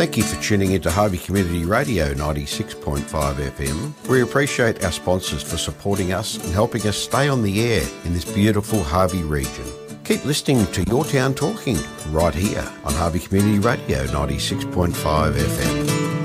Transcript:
Thank you for tuning into Harvey Community Radio 96.5 FM. We appreciate our sponsors for supporting us and helping us stay on the air in this beautiful Harvey region. Keep listening to Your Town Talking right here on Harvey Community Radio 96.5 FM.